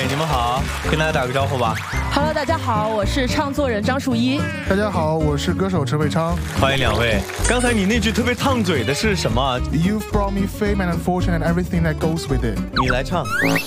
你们好，跟大家打个招呼吧。 Hello， 大家好，我是唱作人张树一。 大家好，我是歌手陈伟昌。 欢迎两位。刚才你那句特别烫嘴的是什么？ You've brought me fame and fortune and everything that goes with it。 你来唱。